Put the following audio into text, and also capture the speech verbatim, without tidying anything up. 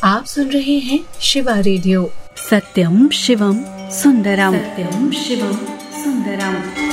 आप सुन रहे हैं शिवा रेडियो। सत्यम शिवम सुंदरम, सत्यम शिवम सुंदरम।